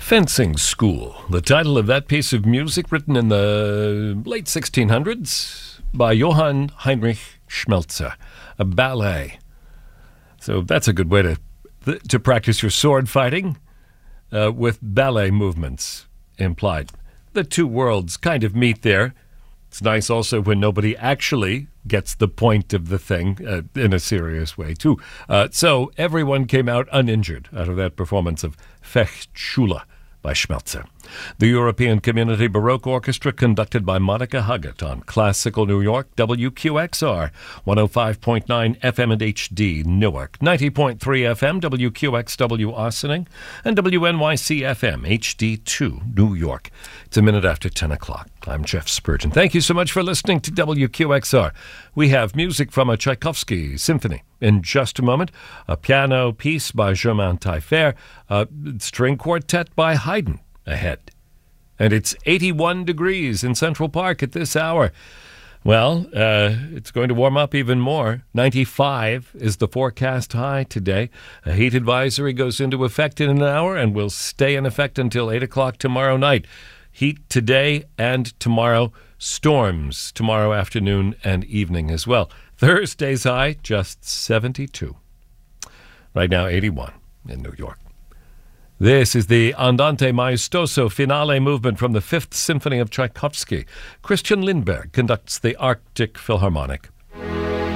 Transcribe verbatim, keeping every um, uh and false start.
Fencing School, the title of that piece of music written in the late sixteen hundreds by Johann Heinrich Schmelzer, a ballet. So that's a good way to to practice your sword fighting uh, with ballet movements implied. The two worlds kind of meet there. It's nice also when nobody actually gets the point of the thing uh, in a serious way, too. Uh, so everyone came out uninjured out of that performance of Fechtschule by Schmelzer. The European Community Baroque Orchestra, conducted by Monica Huggett on Classical New York, W Q X R, one oh five point nine F M and H D, Newark, ninety point three F M, W Q X W, Ossining, and W N Y C F M, H D two, New York. It's a minute after ten o'clock. I'm Jeff Spurgeon. Thank you so much for listening to W Q X R. We have music from a Tchaikovsky symphony in just a moment, a piano piece by Germain Taillefer, a string quartet by Haydn ahead. And it's eighty-one degrees in Central Park at this hour. Well, uh, it's going to warm up even more. ninety-five is the forecast high today. A heat advisory goes into effect in an hour and will stay in effect until eight o'clock tomorrow night. Heat today and tomorrow. Storms tomorrow afternoon and evening as well. Thursday's high, just seventy-two. Right now, eighty-one in New York. This is the Andante Maestoso finale movement from the Fifth Symphony of Tchaikovsky. Christian Lindberg conducts the Arctic Philharmonic.